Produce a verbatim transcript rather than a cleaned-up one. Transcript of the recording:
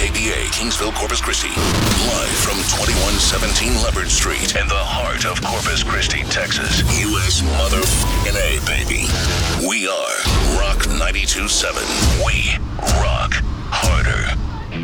K B A, Kingsville, Corpus Christi. Live from twenty-one seventeen Leopard Street in the heart of Corpus Christi, Texas. U S motherfucking A, baby. We are Rock ninety-two point seven. We rock harder.